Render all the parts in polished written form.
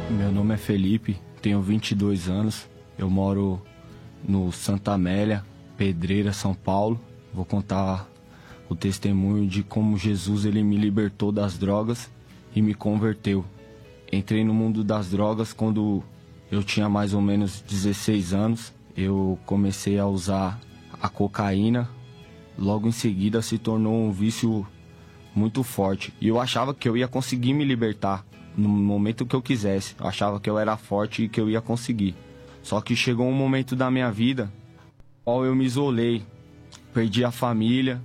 Meu nome é Felipe, tenho 22 anos, eu moro no Santa Amélia, Pedreira, São Paulo. Vou contar o testemunho de como Jesus ele me libertou das drogas e me converteu. Entrei no mundo das drogas quando eu tinha mais ou menos 16 anos. Eu comecei a usar a cocaína, logo em seguida se tornou um vício muito forte. E eu achava que eu ia conseguir me libertar no momento que eu quisesse. Eu achava que eu era forte e que eu ia conseguir. Só que chegou um momento da minha vida qual eu me isolei. Perdi a família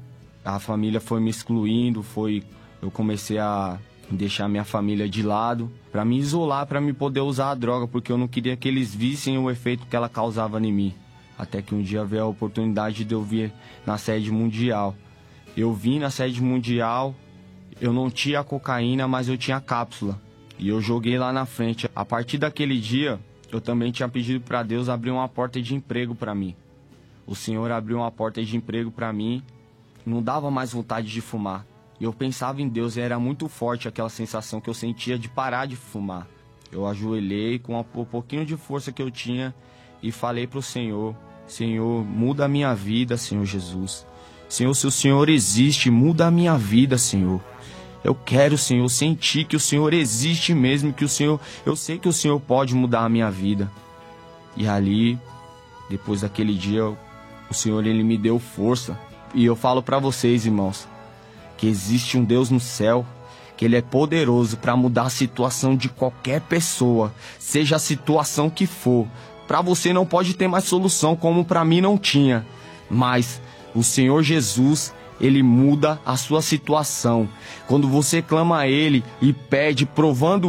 foi me excluindo, eu comecei a deixar minha família de lado para me isolar, para me poder usar a droga, porque eu não queria que eles vissem o efeito que ela causava em mim. Até que um dia veio a oportunidade de eu vir na sede mundial. Eu vim na sede mundial, eu não tinha cocaína, mas eu tinha cápsula. E eu joguei lá na frente. A partir daquele dia, eu também tinha pedido para Deus abrir uma porta de emprego para mim. O Senhor abriu uma porta de emprego para mim, não dava mais vontade de fumar. E eu pensava em Deus e era muito forte aquela sensação que eu sentia de parar de fumar. Eu ajoelhei com o pouquinho de força que eu tinha e falei para o Senhor: Senhor, muda a minha vida, Senhor Jesus. Senhor, se o Senhor existe, muda a minha vida, Senhor. Eu quero, Senhor, sentir que o Senhor existe mesmo, eu sei que o Senhor pode mudar a minha vida. E ali, depois daquele dia, o Senhor ele me deu força. E eu falo para vocês, irmãos, que existe um Deus no céu, que Ele é poderoso para mudar a situação de qualquer pessoa, seja a situação que for. Para você não pode ter mais solução, como para mim não tinha. Mas o Senhor Jesus, Ele muda a sua situação. Quando você clama a Ele e pede, provando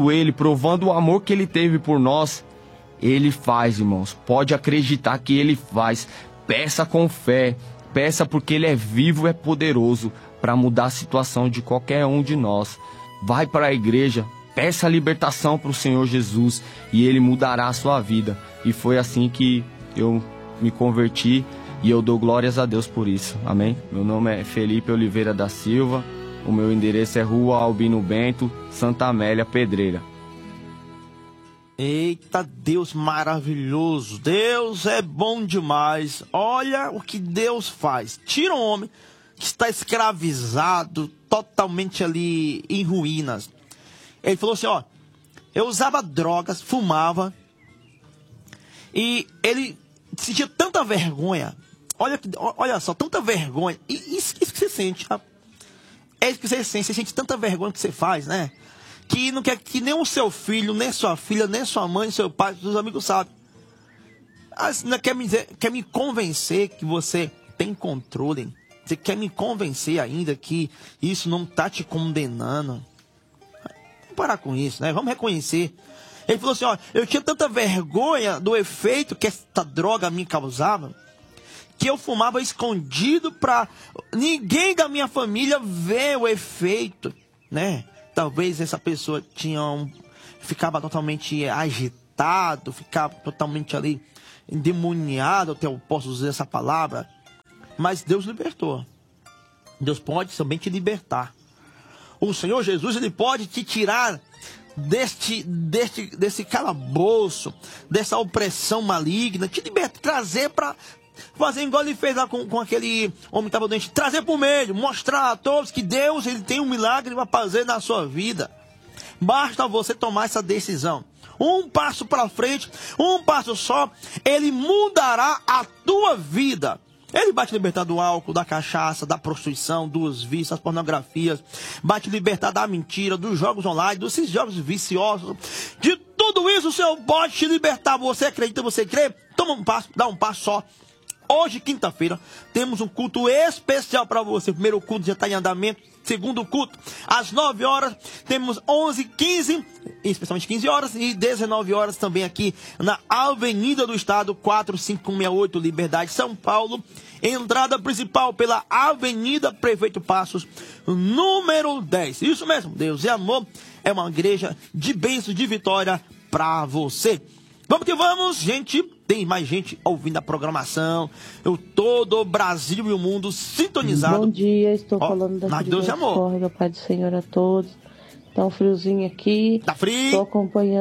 o amor que Ele teve por nós, Ele faz, irmãos. Pode acreditar que Ele faz. Peça com fé. Peça porque Ele é vivo, é poderoso para mudar a situação de qualquer um de nós. Vai para a igreja, peça a libertação para o Senhor Jesus e Ele mudará a sua vida. E foi assim que eu me converti e eu dou glórias a Deus por isso. Amém? Meu nome é Felipe Oliveira da Silva, o meu endereço é Rua Albino Bento, Santa Amélia, Pedreira. Eita, Deus maravilhoso, Deus é bom demais. Olha o que Deus faz. Tira um homem que está escravizado, totalmente ali em ruínas. Ele falou assim, ó, eu usava drogas, fumava, e ele sentia tanta vergonha. Olha só, tanta vergonha. E isso que você sente, tá? É isso que você sente tanta vergonha que você faz, né? Que não quer que nem o seu filho, nem sua filha, nem sua mãe, seu pai, seus amigos sabem. Você quer me convencer que você tem controle. Você quer me convencer ainda que isso não está te condenando. Vamos parar com isso, né? Vamos reconhecer. Ele falou assim, ó, eu tinha tanta vergonha do efeito que essa droga me causava, que eu fumava escondido para ninguém da minha família ver o efeito, né? Talvez essa pessoa ficava totalmente agitado, ficava totalmente ali endemoniado, até eu posso usar essa palavra. Mas Deus libertou. Deus pode também te libertar. O Senhor Jesus, Ele pode te tirar desse calabouço, dessa opressão maligna, te libertar, trazer para fazer igual Ele fez lá com aquele homem que estava doente, trazer para o meio, mostrar a todos que Deus Ele tem um milagre para fazer na sua vida. Basta você tomar essa decisão. Um passo para frente, um passo só, Ele mudará a tua vida. Ele vai te libertar do álcool, da cachaça, da prostituição, dos vícios, das pornografias. Vai te libertar da mentira, dos jogos online, desses jogos viciosos. De tudo isso o Senhor pode te libertar. Você acredita, você crê? Toma um passo, dá um passo só. Hoje, quinta-feira, temos um culto especial para você. O primeiro culto já está em andamento. Segundo culto, às 9 horas, temos 11, 15, especialmente 15 horas, e 19 horas também aqui na Avenida do Estado, 4568, Liberdade, São Paulo. Entrada principal pela Avenida Prefeito Passos, número 10. Isso mesmo, Deus é amor, é uma igreja de bênçãos, de vitória para você. Vamos que vamos, gente. Tem mais gente ouvindo a programação. Todo o Brasil e o mundo sintonizado. Bom dia, estou falando da Deus Córrega, Pai do Senhor a todos. Tá um friozinho aqui. Tá frio. Estou acompanhando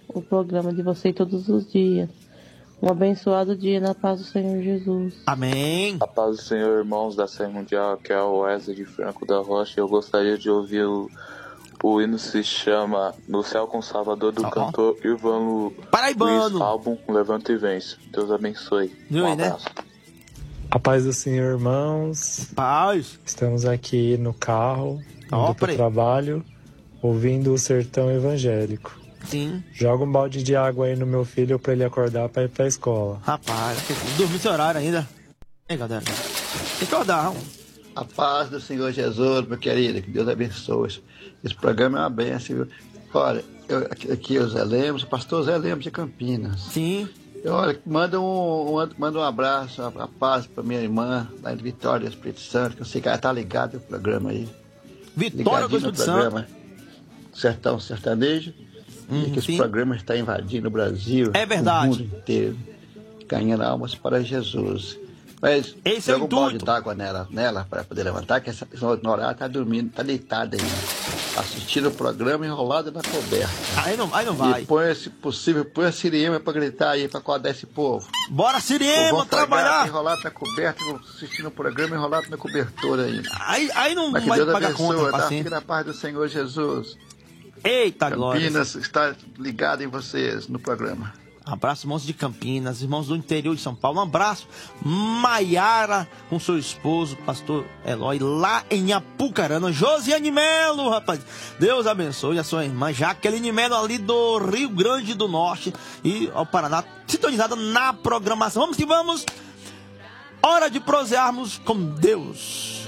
o programa de vocês todos os dias. Um abençoado dia na paz do Senhor Jesus. Amém. A paz do Senhor, irmãos da Série Mundial, que é o Wesley de Franco da Rocha. Eu gostaria de ouvir o hino se chama No Céu com Salvador, do cantor Ivano Luiz, álbum Levanta e Vence. Deus abençoe. Um abraço. A paz do Senhor, irmãos. Paz. Estamos aqui no carro, indo para o trabalho, ouvindo o Sertão Evangélico. Sim. Joga um balde de água aí no meu filho para ele acordar para ir para a escola. Rapaz, dormir esse horário ainda. Ei, galera. Tem que acordar. A paz do Senhor Jesus, meu querido, que Deus abençoe. Esse programa é uma bênção. Olha, aqui é o Zé Lemos, o pastor Zé Lemos de Campinas. Sim. Olha, manda um abraço, a paz para minha irmã, lá de Vitória do Espírito Santo, que eu sei que ela está ligada no programa aí. Vitória do Espírito Santo. Sertão Sertanejo. E que esse programa está invadindo o Brasil. É verdade. O mundo inteiro. Ganhando almas para Jesus. Mas esse joga um balde d'água nela para poder levantar, que essa horário está dormindo, está deitada aí. Assistindo o programa enrolado na coberta. Aí não vai. E põe, se possível, põe a Siriema para gritar aí, para acordar esse povo. Bora, Siriema, trabalhar! Enrolado na coberta, assistindo o programa enrolado na cobertura aí. Aí não mas vai Deus pagar abençoe, conta, tá? paciente. Fique na paz do Senhor Jesus. Eita, glória. Campinas está ligado em vocês no programa. Abraço, irmãos de Campinas, irmãos do interior de São Paulo. Um abraço, Maiara, com seu esposo, pastor Eloy, lá em Apucarana. Josiane Melo, rapaz. Deus abençoe a sua irmã Jaqueline Melo, ali do Rio Grande do Norte e ao Paraná, sintonizada na programação. Vamos que vamos. Hora de prosearmos com Deus.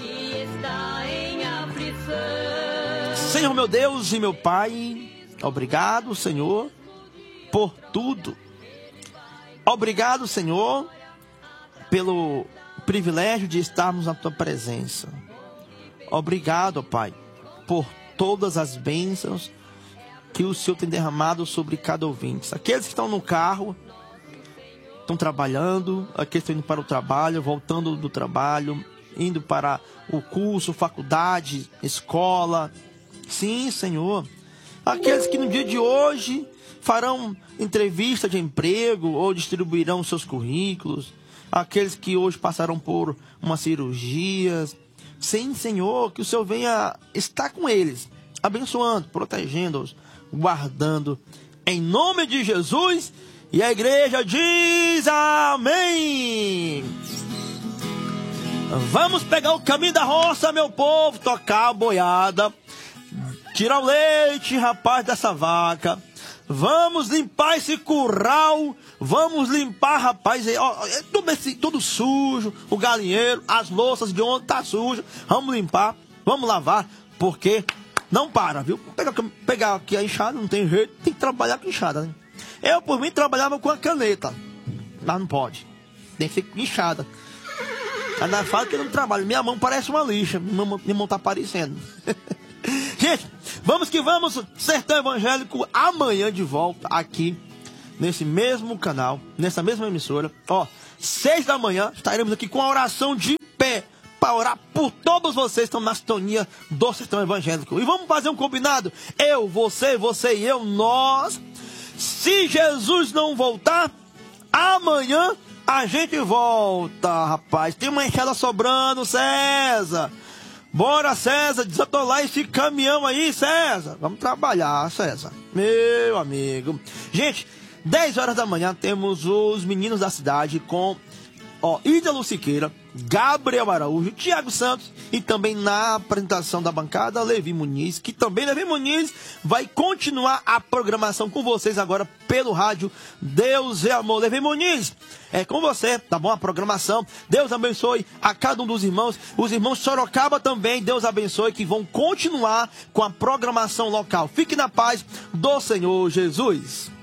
Senhor, meu Deus e meu Pai, obrigado, Senhor, por tudo. Obrigado, Senhor, pelo privilégio de estarmos na Tua presença. Obrigado, Pai, por todas as bênçãos que o Senhor tem derramado sobre cada ouvinte. Aqueles que estão no carro, estão trabalhando, aqueles que estão indo para o trabalho, voltando do trabalho, indo para o curso, faculdade, escola. Sim, Senhor. Aqueles que no dia de hoje farão entrevista de emprego ou distribuirão seus currículos. Aqueles que hoje passarão por uma cirurgia. Sim, Senhor, que o Senhor venha estar com eles, abençoando, protegendo-os, guardando. Em nome de Jesus. E a igreja diz amém. Vamos pegar o caminho da roça, meu povo, tocar a boiada, tirar o leite, rapaz, dessa vaca. Vamos limpar esse curral. Vamos limpar, rapaz, tudo sujo. O galinheiro, as louças de ontem tá sujo. Vamos limpar, vamos lavar, porque não para, viu? Pegar aqui a enxada, não tem jeito, tem que trabalhar com enxada, né? Eu, por mim, trabalhava com a caneta, mas não pode. Tem que ser com enxada. Ainda fala que eu não trabalho. Minha mão parece uma lixa. Minha mão tá aparecendo. Gente, vamos que vamos. Sertão Evangélico amanhã de volta aqui nesse mesmo canal, nessa mesma emissora. 6 da manhã estaremos aqui com a oração de pé para orar por todos vocês que estão na sintonia do Sertão Evangélico. E vamos fazer um combinado. Eu, você e eu, nós. Se Jesus não voltar, amanhã a gente volta, rapaz. Tem uma enxada sobrando, César. Bora, César, desatolar esse caminhão aí, César. Vamos trabalhar, César. Meu amigo. Gente, 10 horas da manhã temos os meninos da cidade com Ídalo Siqueira, Gabriel Araújo, Tiago Santos e também na apresentação da bancada, Levi Muniz, que também Levi Muniz vai continuar a programação com vocês agora pelo rádio Deus é Amor. Levi Muniz, é com você, tá bom? A programação, Deus abençoe a cada um dos irmãos, os irmãos Sorocaba também, Deus abençoe, que vão continuar com a programação local. Fique na paz do Senhor Jesus.